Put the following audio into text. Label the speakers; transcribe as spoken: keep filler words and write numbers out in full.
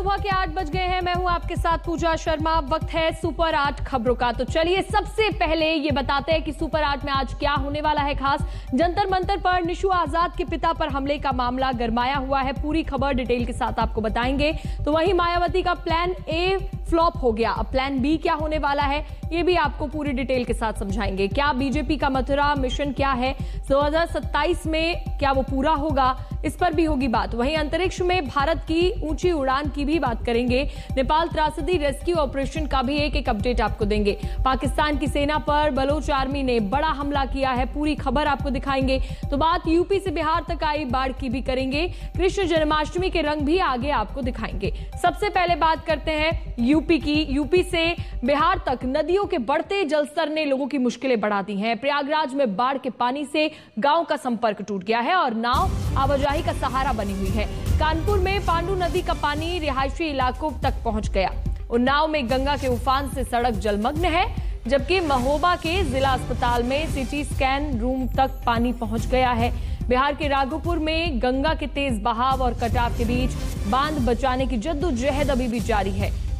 Speaker 1: सुबह के आठ बज गए हैं। मैं हूं आपके साथ पूजा शर्मा। वक्त है सुपर आठ खबरों का। तो चलिए सबसे पहले ये बताते हैं कि सुपर आठ में आज क्या होने वाला है खास। जंतर मंतर पर निशु आजाद के पिता पर हमले का मामला गरमाया हुआ है। पूरी खबर डिटेल के साथ आपको बताएंगे। तो वहीं मायावती का प्लान ए फ्लॉप हो गया, अब प्लान बी क्या होने वाला है ये भी आपको पूरी डिटेल के साथ समझाएंगे। क्या बीजेपी का मथुरा मिशन क्या है, दो हज़ार सत्ताईस में क्या वो पूरा होगा, इस पर भी होगी बात। वहीं अंतरिक्ष में भारत की ऊंची उड़ान की भी बात करेंगे। नेपाल त्रासदी रेस्क्यू ऑपरेशन का भी एक एक अपडेट आपको देंगे। पाकिस्तान की सेना पर बलोच आर्मी ने बड़ा हमला किया है, पूरी खबर आपको दिखाएंगे। तो बात यूपी से बिहार तक आई बाढ़ की भी करेंगे। कृष्ण जन्माष्टमी के रंग भी आगे आपको दिखाएंगे। सबसे पहले बात करते हैं यूपी की। यूपी से बिहार तक नदियों के बढ़ते जलस्तर ने लोगों की मुश्किलें बढ़ा दी हैं। प्रयागराज में बाढ़ के पानी से गांव का संपर्क टूट गया है और नाव आवाजाही का सहारा बनी हुई है। कानपुर में पांडु नदी का पानी रिहायशी इलाकों तक पहुंच गया। उन्नाव में गंगा के उफान से सड़क जलमग्न है, जबकि महोबा के जिला अस्पताल में सीटी स्कैन रूम तक पानी पहुंच गया है। बिहार के राघोपुर में गंगा के तेज बहाव और कटाव के बीच बांध बचाने की जद्दोजहद अभी भी जारी है।